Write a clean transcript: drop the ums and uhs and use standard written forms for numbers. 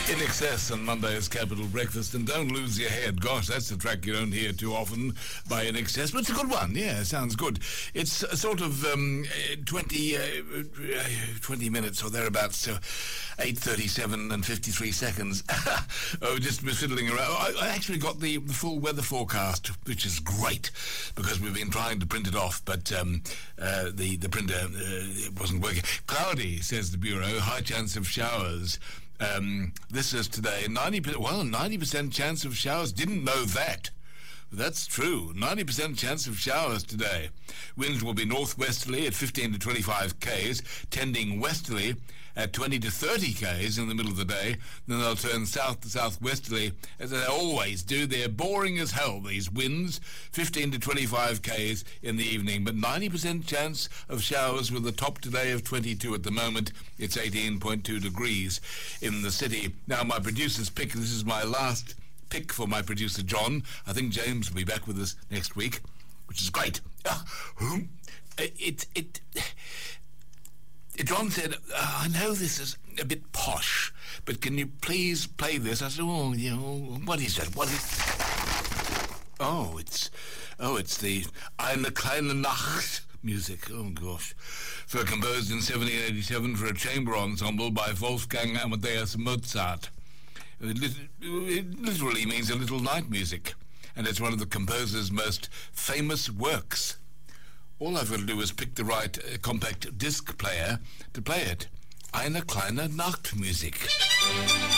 In Excess on Monday's Capital Breakfast, and don't lose your head. Gosh, that's a track you don't hear too often by In Excess, but it's a good one. Yeah, sounds good. It's a sort of 20 minutes or thereabouts, so 8:37 and 53 seconds. Just fiddling around. I actually got the full weather forecast, which is great, because we've been trying to print it off, but the printer it wasn't working. Cloudy, says the Bureau, high chance of showers. This is today, 90% chance of showers. Didn't know that. That's true. 90% chance of showers today. Winds will be northwesterly at 15 to 25 k's, tending westerly at 20 to 30 k's in the middle of the day. Then they'll turn south to southwesterly, as they always do. They're boring as hell, these winds. 15 to 25 k's in the evening, but 90% chance of showers with a top today of 22 at the moment. It's 18.2 degrees in the city. Now, my producer's pick, this is my last pick for my producer, John. I think James will be back with us next week, which is great. John said, I know this is a bit posh, but can you please play this? I said, what is it? It's the Eine kleine Nacht music. Oh, gosh. Composed in 1787 for a chamber ensemble by Wolfgang Amadeus Mozart. It literally means a little night music, and it's one of the composer's most famous works. All I've got to do is pick the right compact disc player to play it. Eine kleine Nachtmusik.